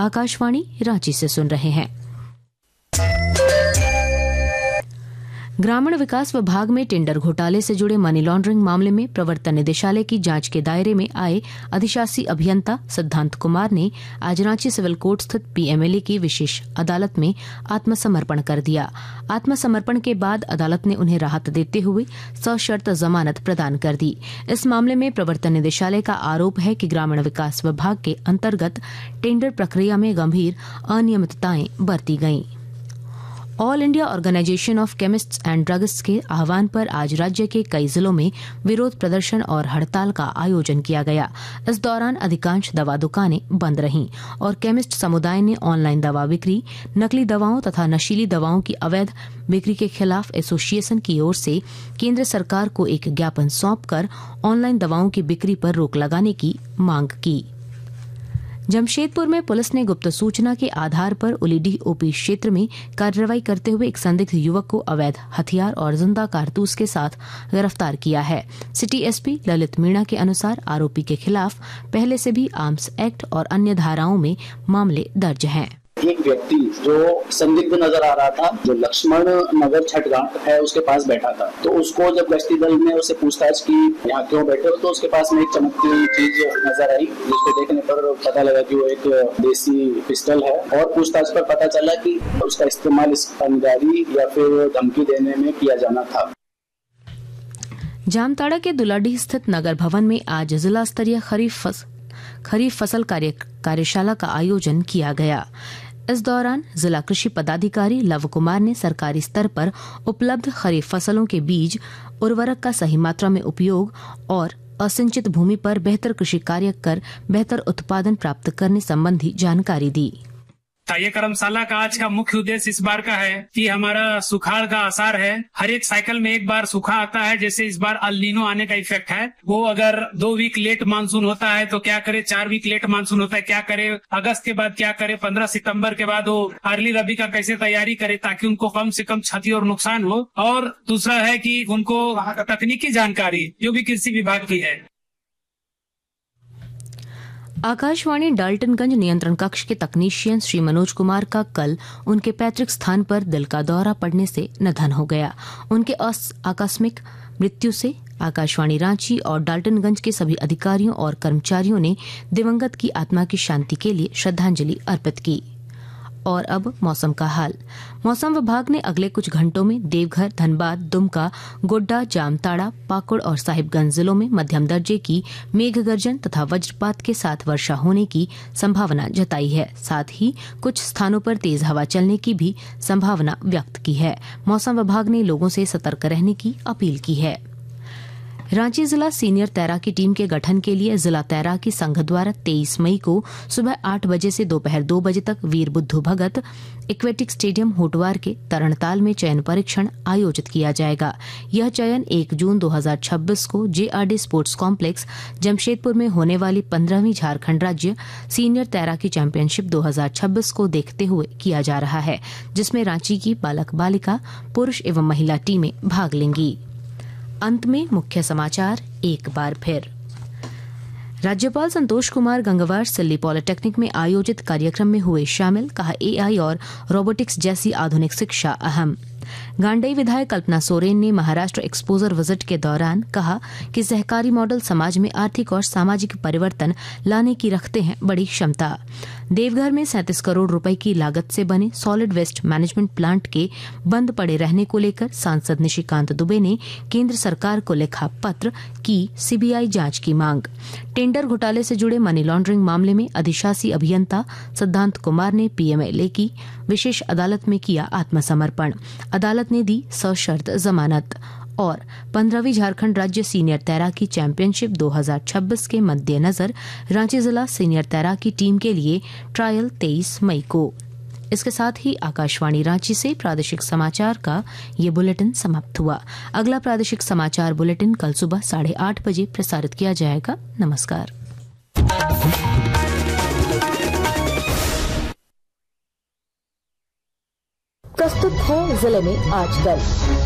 आकाशवाणी रांची से सुन रहे हैं। ग्रामीण विकास विभाग में टेंडर घोटाले से जुड़े मनी लॉन्ड्रिंग मामले में प्रवर्तन निदेशालय की जांच के दायरे में आए अधिशासी अभियंता सिद्धांत कुमार ने आज रांची सिविल कोर्ट स्थित पीएमएलए की विशेष अदालत में आत्मसमर्पण कर दिया। आत्मसमर्पण के बाद अदालत ने उन्हें राहत देते हुए सशर्त जमानत प्रदान कर दी। इस मामले में प्रवर्तन निदेशालय का आरोप है कि ग्रामीण विकास विभाग के अंतर्गत टेंडर प्रक्रिया में गंभीर अनियमितताएं बरती गईं। All India organisation of chemists and druggists के आह्वान पर आज राज्य के कई जिलों में विरोध प्रदर्शन और हड़ताल का आयोजन किया गया। इस दौरान अधिकांश दवा दुकानें बंद रहीं और केमिस्ट समुदाय ने ऑनलाइन दवा बिक्री, नकली दवाओं तथा नशीली दवाओं की अवैध बिक्री के खिलाफ एसोसिएशन की ओर से केंद्र सरकार को एक ज्ञापन सौंपकर ऑनलाइन दवाओं की बिक्री पर रोक लगाने की मांग की। जमशेदपुर में पुलिस ने गुप्त सूचना के आधार पर उलीडीह ओपी क्षेत्र में कार्रवाई करते हुए एक संदिग्ध युवक को अवैध हथियार और जिंदा कारतूस के साथ गिरफ्तार किया है। सिटी एसपी ललित मीणा के अनुसार आरोपी के खिलाफ पहले से भी आर्म्स एक्ट और अन्य धाराओं में मामले दर्ज हैं। एक व्यक्ति जो संदिग्ध नजर आ रहा था, जो लक्ष्मण नगर छठगांठ है उसके पास बैठा था, तो उसको जब गश्ती दल ने उससे पूछताछ की यहाँ क्यों बैठे हो, तो उसके पास में एक चमकती हुई चीज नजर आई, जिसको देखने पर पता लगा कि वो एक देसी पिस्टल है और पूछताछ पर पता चला कि उसका इस्तेमाल तंगदारी या फिर धमकी देने में किया जाना था। जामताड़ा के दुलाडीह स्थित नगर भवन में आज जिला स्तरीय खरीफ फसल कार्यशाला का आयोजन किया गया। इस दौरान जिला कृषि पदाधिकारी लव कुमार ने सरकारी स्तर पर उपलब्ध खरीफ फसलों के बीज, उर्वरक का सही मात्रा में उपयोग और असिंचित भूमि पर बेहतर कृषि कार्य कर बेहतर उत्पादन प्राप्त करने संबंधी जानकारी दी। ये कर्मशाला का आज का मुख्य उद्देश्य इस बार का है कि हमारा सुखाड़ का असर है, हर एक साइकिल में एक बार सूखा आता है। जैसे इस बार अल नीनो आने का इफेक्ट है, वो अगर 2 वीक लेट मानसून होता है तो क्या करे, 4 वीक लेट मानसून होता है क्या करे, अगस्त के बाद क्या करे, 15 सितंबर के बाद वो अर्ली रबी का कैसे तैयारी करे ताकि उनको कम से कम क्षति और नुकसान हो। और दूसरा है कि उनको तकनीकी जानकारी जो भी कृषि विभाग की है। आकाशवाणी डाल्टनगंज नियंत्रण कक्ष के तकनीशियन श्री मनोज कुमार का कल उनके पैतृक स्थान पर दिल का दौरा पड़ने से निधन हो गया। उनके आकस्मिक मृत्यु से आकाशवाणी रांची और डाल्टनगंज के सभी अधिकारियों और कर्मचारियों ने दिवंगत की आत्मा की शांति के लिए श्रद्धांजलि अर्पित की। और अब मौसम का हाल। मौसम विभाग ने अगले कुछ घंटों में देवघर, धनबाद, दुमका, गोड्डा, जामताड़ा, पाकुड़ और साहिबगंज जिलों में मध्यम दर्जे की मेघ गर्जन तथा वज्रपात के साथ वर्षा होने की संभावना जताई है। साथ ही कुछ स्थानों पर तेज हवा चलने की भी संभावना व्यक्त की है। मौसम विभाग ने लोगों से सतर्क रहने की अपील की है। रांची जिला सीनियर तैराकी टीम के गठन के लिए जिला तैराकी संघ द्वारा 23 मई को सुबह 8 बजे से दोपहर 2 बजे तक वीर बुद्धू भगत एक्वेटिक स्टेडियम होटवार के तरणताल में चयन परीक्षण आयोजित किया जाएगा। यह चयन 1 जून 2026 को जेआरडी स्पोर्ट्स कॉम्प्लेक्स जमशेदपुर में होने वाली 15वीं झारखंड राज्य सीनियर तैराकी चैंपियनशिप 2026 को देखते हुए किया जा रहा है, जिसमें रांची की बालक बालिका, पुरुष एवं महिला टीमें भाग लेंगी। अंत में मुख्य समाचार एक बार फिर। राज्यपाल संतोष कुमार गंगवार सिल्ली पॉलिटेक्निक में आयोजित कार्यक्रम में हुए शामिल, कहा एआई और रोबोटिक्स जैसी आधुनिक शिक्षा अहम। गांडेय विधायक कल्पना सोरेन ने महाराष्ट्र एक्सपोजर विजिट के दौरान कहा कि सहकारी मॉडल समाज में आर्थिक और सामाजिक परिवर्तन लाने की रखते हैं बड़ी क्षमता। देवघर में 37 करोड़ रुपए की लागत से बने सॉलिड वेस्ट मैनेजमेंट प्लांट के बंद पड़े रहने को लेकर सांसद निशिकांत दुबे ने केंद्र सरकार को लिखा पत्र, की सीबीआई जांच की मांग। टेंडर घोटाले से जुड़े मनी लॉन्ड्रिंग मामले में अधिशासी अभियंता सिद्धांत कुमार ने पीएमएलए की विशेष अदालत में किया आत्मसमर्पण। अदालत ने दी सशर्त जमानत। और 15वीं झारखंड राज्य सीनियर तैराकी चैंपियनशिप 2026 के मद्देनजर रांची जिला सीनियर तैराकी टीम के लिए ट्रायल 23 मई को। इसके साथ ही आकाशवाणी रांची से प्रादेशिक समाचार का ये बुलेटिन समाप्त हुआ। अगला प्रादेशिक समाचार बुलेटिन कल सुबह 8:30 बजे प्रसारित किया जाएगा। नमस्कार। प्रस्तुत है जिले में आजकल।